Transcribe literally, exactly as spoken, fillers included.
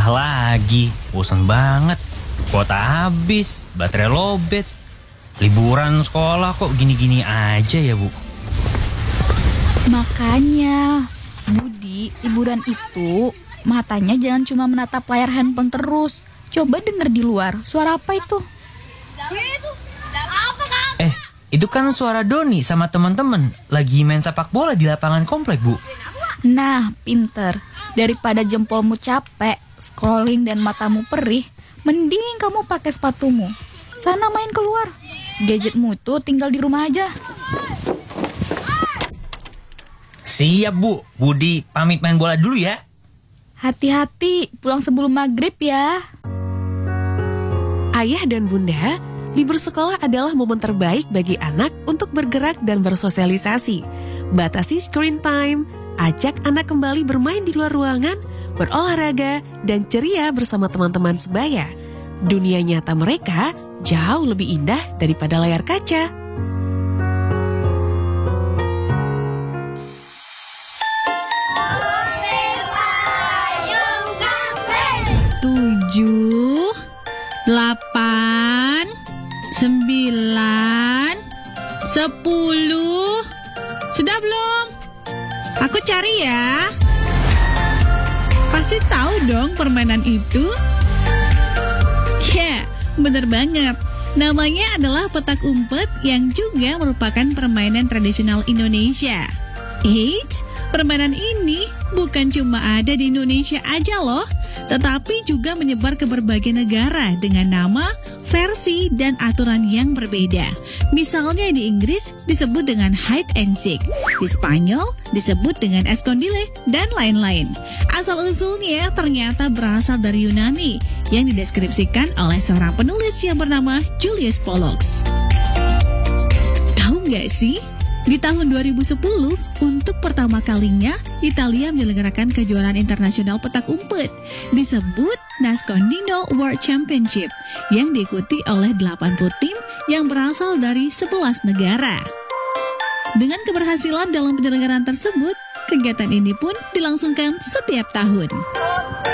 lagi, bosan banget. Kuota habis, baterai lobet. Liburan sekolah kok gini-gini aja ya, Bu? Makanya, Budi, liburan itu matanya jangan cuma menatap layar handphone terus. Coba denger di luar, suara apa itu? Eh, itu kan suara Doni sama teman-teman lagi main sepak bola di lapangan komplek, Bu. Nah, pinter. Daripada jempolmu capek, scrolling dan matamu perih, mending kamu pakai sepatumu. Sana main keluar. Gadgetmu tuh tinggal di rumah aja. Siap, Bu. Budi pamit main bola dulu ya. Hati-hati, pulang sebelum maghrib ya. Ayah dan bunda, libur sekolah adalah momen terbaik bagi anak untuk bergerak dan bersosialisasi. Batasi screen time, ajak anak kembali bermain di luar ruangan, berolahraga, dan ceria bersama teman-teman sebaya. Dunia nyata mereka jauh lebih indah daripada layar kaca. Tujuh, delapan, sembilan, sepuluh. Sudah belum? Aku cari ya. Pasti tahu dong permainan itu. Ya, bener banget. Namanya adalah petak umpet yang juga merupakan permainan tradisional Indonesia. Eits, permainan ini bukan cuma ada di Indonesia aja loh, tetapi juga menyebar ke berbagai negara dengan nama, versi, dan aturan yang berbeda. Misalnya di Inggris disebut dengan hide and seek, di Spanyol disebut dengan escondite, dan lain-lain. Asal-usulnya ternyata berasal dari Yunani yang dideskripsikan oleh seorang penulis yang bernama Julius Pollux. Tahu nggak sih? Di tahun dua ribu sepuluh, untuk pertama kalinya, Italia menyelenggarakan kejuaraan internasional petak umpet, disebut Nascondino World Championship, yang diikuti oleh delapan puluh tim yang berasal dari sebelas negara. Dengan keberhasilan dalam penyelenggaraan tersebut, kegiatan ini pun dilangsungkan setiap tahun.